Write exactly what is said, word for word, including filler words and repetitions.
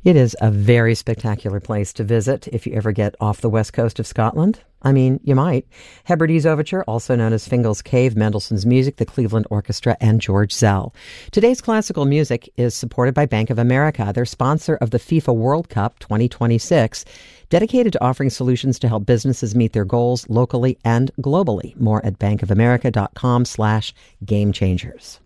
It is a very spectacular place to visit if you ever get off the west coast of Scotland. I mean, you might. Hebrides Overture, also known as Fingal's Cave, Mendelssohn's Music, the Cleveland Orchestra, and George Zell. Today's classical music is supported by Bank of America, their sponsor of the FIFA World Cup twenty twenty-six, dedicated to offering solutions to help businesses meet their goals locally and globally. More at bankofamerica.com slash game changers.